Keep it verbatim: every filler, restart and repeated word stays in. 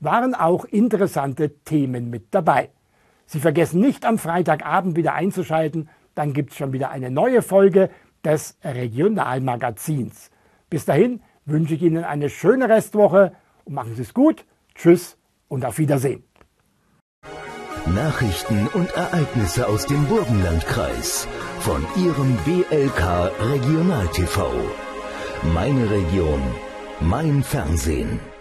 waren auch interessante Themen mit dabei. Sie vergessen nicht, am Freitagabend wieder einzuschalten, dann gibt es schon wieder eine neue Folge des Regionalmagazins. Bis dahin wünsche ich Ihnen eine schöne Restwoche und machen Sie es gut. Tschüss und auf Wiedersehen. Nachrichten und Ereignisse aus dem Burgenlandkreis von Ihrem B L K Regional T V. Meine Region, mein Fernsehen.